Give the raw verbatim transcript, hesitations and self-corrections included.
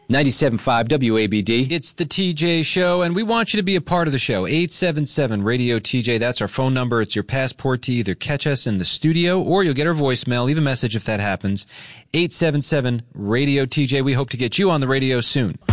ninety-seven point five W A B D. It's the T J Show, and we want you to be a part of the show. eight seven seven radio T J, that's our phone number. It's your passport to either catch us in the studio or you'll get our voicemail. Leave a message if that happens. eight seven seven radio T J. We hope to get you on the radio soon.